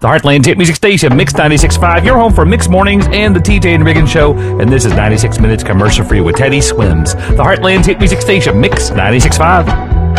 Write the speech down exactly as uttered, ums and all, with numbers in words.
The Heartland Hit Music Station, Mix ninety-six point five, your home for Mix Mornings and the T J and Riggin Show. And this is ninety-six minutes commercial free with Teddy Swims. The Heartland Hit Music Station, Mix ninety-six point five.